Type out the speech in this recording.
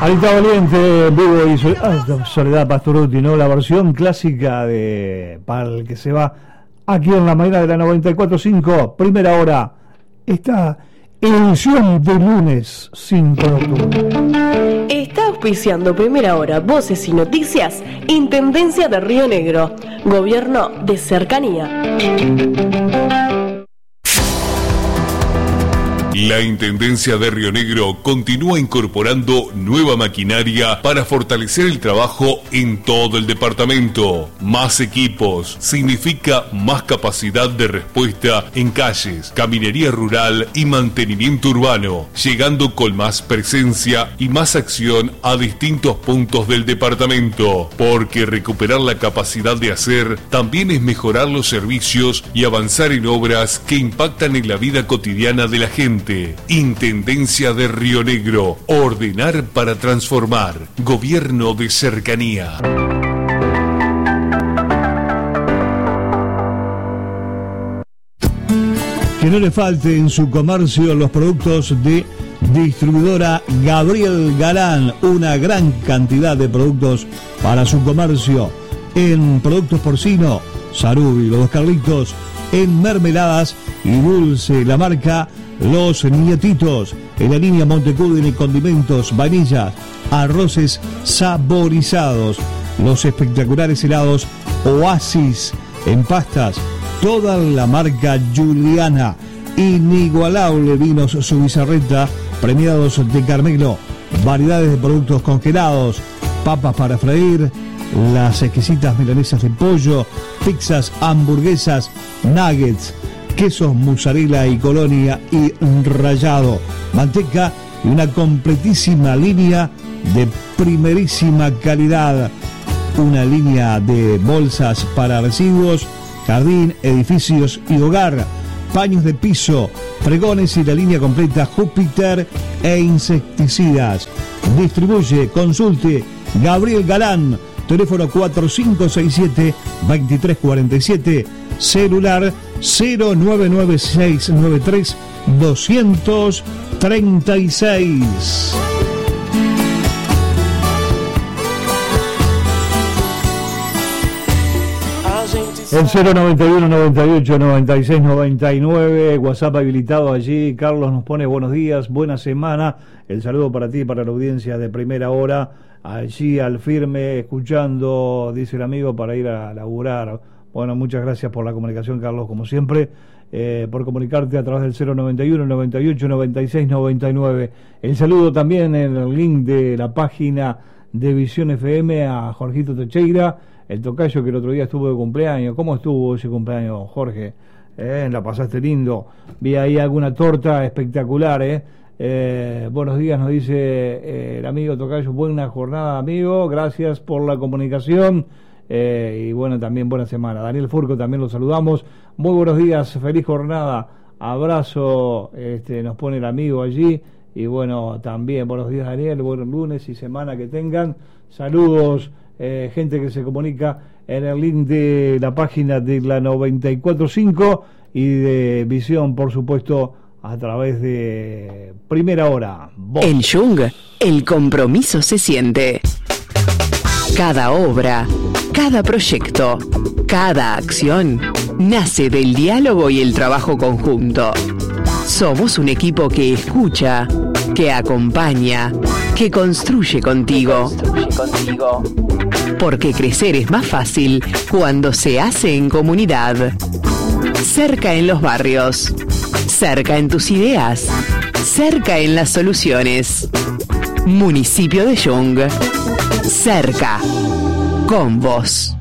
Anita Valiente, vivo y Soledad Pastorutti, ¿no? La versión clásica de para el que se va aquí en la mañana de la 94.5, primera hora. Esta edición de lunes 5 de octubre. Está auspiciando primera hora, voces y noticias, Intendencia de Río Negro, Gobierno de Cercanía. La Intendencia de Río Negro continúa incorporando nueva maquinaria para fortalecer el trabajo en todo el departamento. Más equipos significa más capacidad de respuesta en calles, caminería rural y mantenimiento urbano, llegando con más presencia y más acción a distintos puntos del departamento, porque recuperar la capacidad de hacer también es mejorar los servicios y avanzar en obras que impactan en la vida cotidiana de la gente. Intendencia de Río Negro. Ordenar para transformar. Gobierno de Cercanía. Que no le falte en su comercio los productos de distribuidora Gabriel Galán. Una gran cantidad de productos para su comercio. En productos porcino, Sarubi, los Dos Carlitos. En mermeladas y dulce, la marca Los Nietitos. En la línea Montecudine, condimentos, vainillas, arroces saborizados. Los espectaculares helados Oasis. En pastas, toda la marca Juliana. Inigualable vinos Subizarreta, premiados de Carmelo. Variedades de productos congelados, papas para freír, las exquisitas milanesas de pollo, pizzas, hamburguesas, nuggets, quesos mozzarella y colonia y rallado, manteca y una completísima línea de primerísima calidad. Una línea de bolsas para residuos, jardín, edificios y hogar, paños de piso, fregones y la línea completa Júpiter e insecticidas. Distribuye, consulte Gabriel Galán. Teléfono 4567-2347, celular 099693236. El 091 98 96 99, WhatsApp habilitado allí. Carlos nos pone buenos días, buena semana. El saludo para ti y para la audiencia de primera hora. Allí al firme, escuchando, dice el amigo, para ir a laburar. Bueno, muchas gracias por la comunicación, Carlos, como siempre, por comunicarte a través del 091 98 96 99. El saludo también en el link de la página de Visión FM a Jorgito Teixeira, el tocayo que el otro día estuvo de cumpleaños. ¿Cómo estuvo ese cumpleaños, Jorge? La pasaste lindo. Vi ahí alguna torta espectacular, buenos días, nos dice el amigo tocayo. Buena jornada, amigo. Gracias por la comunicación. Y bueno, también buena semana. Daniel Furco también lo saludamos. Muy buenos días, feliz jornada. Abrazo, nos pone el amigo allí. Y bueno, también buenos días, Daniel. Buen lunes y semana que tengan. Saludos. Gente que se comunica en el link de la página de la 94.5 y de Visión, por supuesto, a través de Primera Hora. En Jung, el compromiso se siente. Cada obra, cada proyecto, cada acción nace del diálogo y el trabajo conjunto. Somos un equipo que escucha, que acompaña, que construye contigo. Porque crecer es más fácil cuando se hace en comunidad. Cerca en los barrios, cerca en tus ideas, cerca en las soluciones. Municipio de Jung, cerca, con vos.